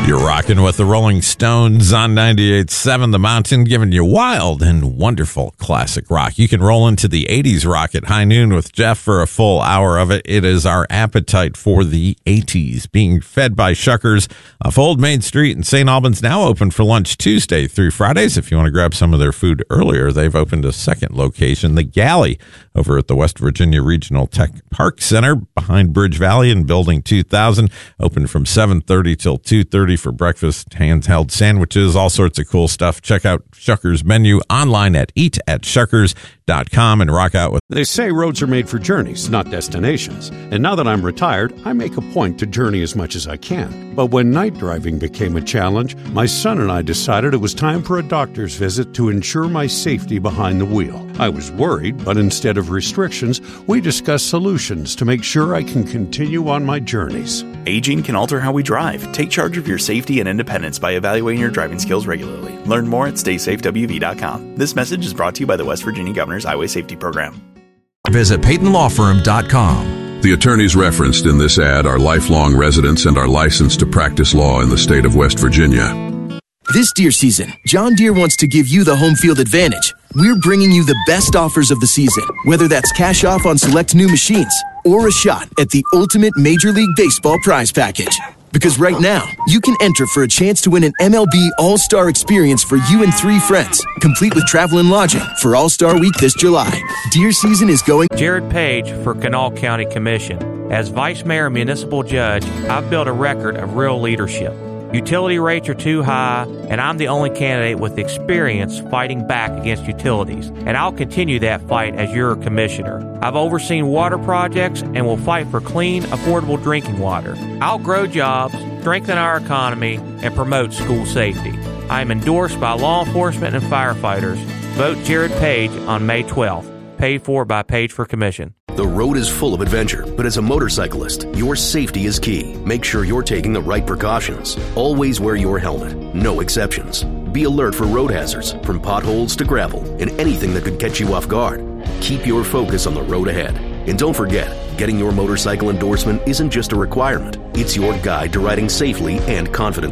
You're rocking with the Rolling Stones on 98.7 The Mountain, giving you wild and wonderful classic rock. You can roll into the 80s rock at high noon with Jeff for a full hour of it. It is our appetite for the 80s, being fed by Shuckers off Old Main Street in St. Albans, now open for lunch Tuesday through Fridays. If you want to grab some of their food earlier, they've opened a second location, the Galley, over at the West Virginia Regional Tech Park Center behind Bridge Valley in Building 2000, open from 7:30 till 2:30 for breakfast, handheld sandwiches, all sorts of cool stuff. Check out Shuckers menu online at eatatShuckers.com and rock out with. They say roads are made for journeys, not destinations. And now that I'm retired, I make a point to journey as much as I can. But when night driving became a challenge, my son and I decided it was time for a doctor's visit to ensure my safety behind the wheel. I was worried, but instead of restrictions, we discussed solutions to make sure I can continue on my journeys. Aging can alter how we drive. Take charge of your safety and independence by evaluating your driving skills regularly. Learn more at StaySafeWV.com. This message is brought to you by the West Virginia Governor's Highway Safety Program. Visit PeytonLawFirm.com. The attorneys referenced in this ad are lifelong residents and are licensed to practice law in the state of West Virginia. This deer season, John Deere wants to give you the home field advantage. We're bringing you the best offers of the season, whether that's cash off on select new machines or a shot at the ultimate Major League Baseball prize package. Because right now, you can enter for a chance to win an MLB All-Star experience for you and 3 friends, complete with travel and lodging for All-Star Week this July. Deer season is going... Jared Page for Kanawha County Commission. As Vice Mayor and Municipal Judge, I've built a record of real leadership. Utility rates are too high, and I'm the only candidate with experience fighting back against utilities, and I'll continue that fight as your commissioner. I've overseen water projects and will fight for clean, affordable drinking water. I'll grow jobs, strengthen our economy, and promote school safety. I am endorsed by law enforcement and firefighters. Vote Jared Page on May 12th. Paid for by Page for Commission. The road is full of adventure, but as a motorcyclist, your safety is key. Make sure you're taking the right precautions. Always wear your helmet. No exceptions. Be alert for road hazards, from potholes to gravel, and anything that could catch you off guard. Keep your focus on the road ahead. And don't forget, getting your motorcycle endorsement isn't just a requirement. It's your guide to riding safely and confidently.